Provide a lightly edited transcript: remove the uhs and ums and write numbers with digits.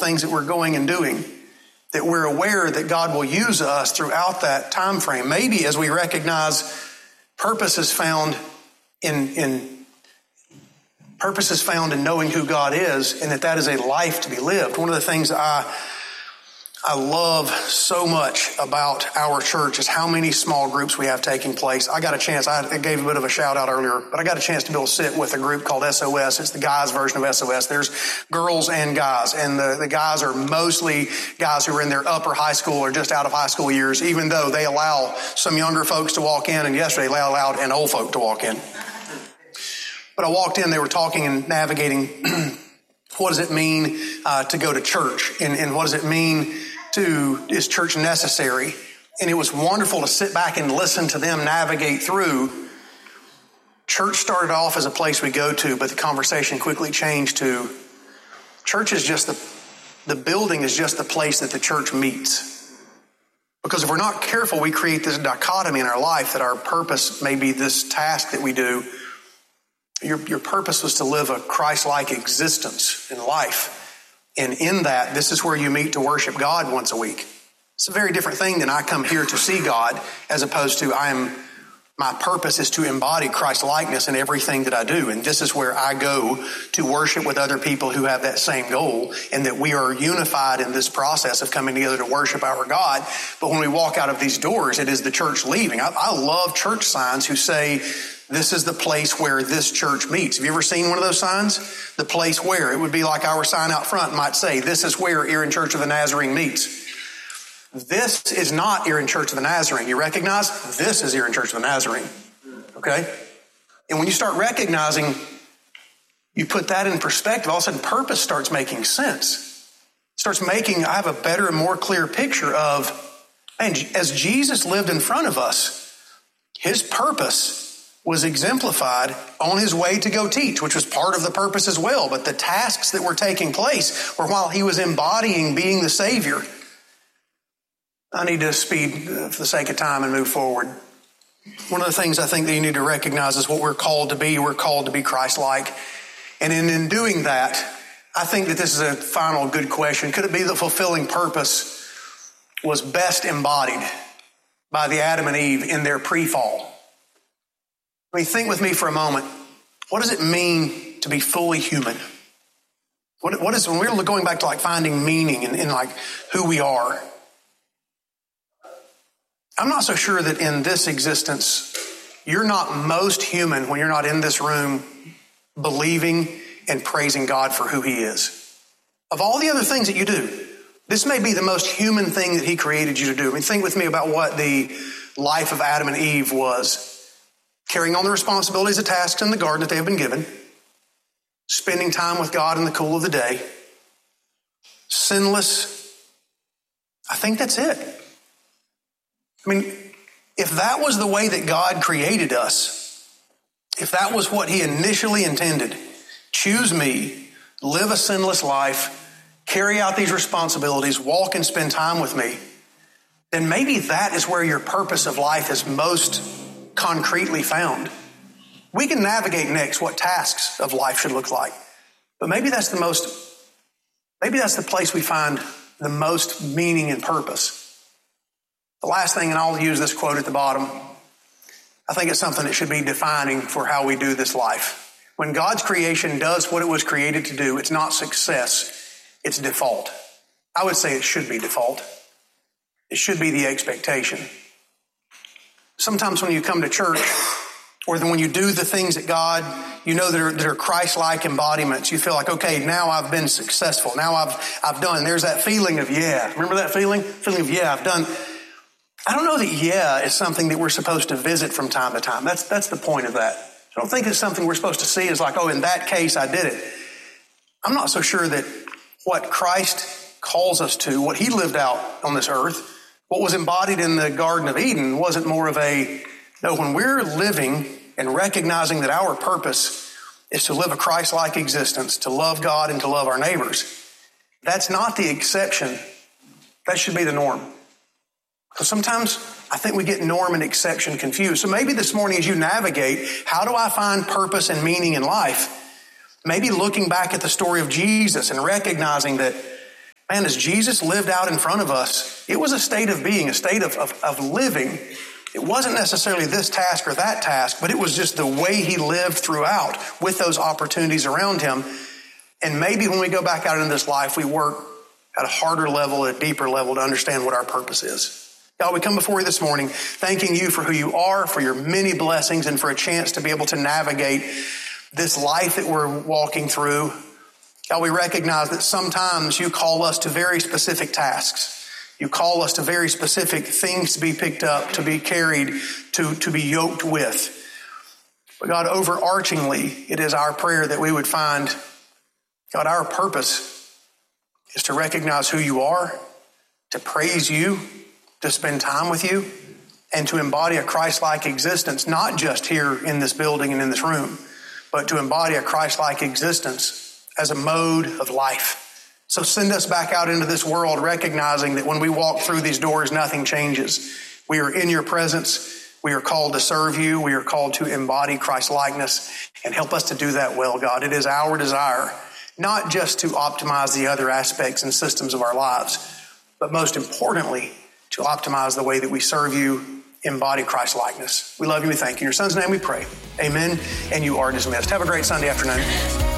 things that we're going and doing, that we're aware that God will use us throughout that time frame. Maybe as we recognize purpose is found in knowing who God is, and that is a life to be lived. One of the things I love so much about our church is how many small groups we have taking place. I got a chance, I gave a bit of a shout out earlier, but I got a chance to be able to sit with a group called SOS. It's the guys version of SOS. There's girls and guys, and the guys are mostly guys who are in their upper high school or just out of high school years, even though they allow some younger folks to walk in, and yesterday they allowed an old folk to walk in. But I walked in, they were talking and navigating what does it mean to go to church, and what does it mean is church necessary? And it was wonderful to sit back and listen to them navigate through. Church started off as a place we go to, but the conversation quickly changed to church is just the building is just the place that the church meets. Because if we're not careful, we create this dichotomy in our life that our purpose may be this task that we do. Your purpose was to live a Christ-like existence in life. And in that, this is where you meet to worship God once a week. It's a very different thing than I come here to see God, as opposed to my purpose is to embody Christ's likeness in everything that I do. And this is where I go to worship with other people who have that same goal, and that we are unified in this process of coming together to worship our God. But when we walk out of these doors, it is the church leaving. I love church signs who say, this is the place where this church meets. Have you ever seen one of those signs? The place where. It would be like our sign out front might say, this is where Erin Church of the Nazarene meets. This is not Erin Church of the Nazarene. You recognize? This is Erin Church of the Nazarene. Okay? And when you start recognizing, you put that in perspective, all of a sudden purpose starts making sense. I have a better and more clear picture of, and as Jesus lived in front of us, his purpose was exemplified on his way to go teach, which was part of the purpose as well. But the tasks that were taking place were while he was embodying being the Savior. I need to speed for the sake of time and move forward. One of the things I think that you need to recognize is what we're called to be. We're called to be Christ-like. And in doing that, I think that this is a final good question. Could it be that fulfilling purpose was best embodied by the Adam and Eve in their pre-fall? I mean, think with me for a moment. What does it mean to be fully human? What is, when we're going back to like finding meaning in like who we are? I'm not so sure that in this existence, you're not most human when you're not in this room believing and praising God for who he is. Of all the other things that you do, this may be the most human thing that he created you to do. I mean, think with me about what the life of Adam and Eve was. Carrying on the responsibilities and tasks in the garden that they have been given, spending time with God in the cool of the day, sinless. I think that's it. I mean, if that was the way that God created us, if that was what he initially intended, choose me, live a sinless life, carry out these responsibilities, walk and spend time with me, then maybe that is where your purpose of life is most concretely found. We can navigate next what tasks of life should look like. But maybe that's the place we find the most meaning and purpose. The last thing, and I'll use this quote at the bottom, I think it's something that should be defining for how we do this life. When God's creation does what it was created to do, it's not success, it's default. I would say it should be default. It should be the expectation. Sometimes when you come to church, or when you do the things that God, you know, that are Christ-like embodiments, you feel like, okay, now I've been successful. Now I've done. There's that feeling of yeah. Remember that feeling? Feeling of yeah, I've done. I don't know that yeah is something that we're supposed to visit from time to time. That's the point of that. I don't think it's something we're supposed to see as like, oh, in that case I did it. I'm not so sure that what Christ calls us to, what he lived out on this earth, what was embodied in the Garden of Eden wasn't more of no, when we're living and recognizing that our purpose is to live a Christ-like existence, to love God and to love our neighbors, that's not the exception. That should be the norm. Because sometimes I think we get norm and exception confused. So maybe this morning as you navigate, how do I find purpose and meaning in life? Maybe looking back at the story of Jesus and recognizing that man, as Jesus lived out in front of us, it was a state of being, a state of living. It wasn't necessarily this task or that task, but it was just the way he lived throughout with those opportunities around him. And maybe when we go back out into this life, we work at a harder level, at a deeper level to understand what our purpose is. God, we come before you this morning, thanking you for who you are, for your many blessings, and for a chance to be able to navigate this life that we're walking through. God, we recognize that sometimes you call us to very specific tasks. You call us to very specific things to be picked up, to be carried, to be yoked with. But God, overarchingly, it is our prayer that we would find, God, our purpose is to recognize who you are, to praise you, to spend time with you, and to embody a Christ-like existence, not just here in this building and in this room, but to embody a Christ-like existence as a mode of life. So send us back out into this world recognizing that when we walk through these doors, nothing changes. We are in your presence. We are called to serve you. We are called to embody Christ-likeness, and help us to do that well, God. It is our desire not just to optimize the other aspects and systems of our lives, but most importantly, to optimize the way that we serve you, embody Christ-likeness. We love you. We thank you. In your son's name we pray. Amen. And you are dismissed. Have a great Sunday afternoon.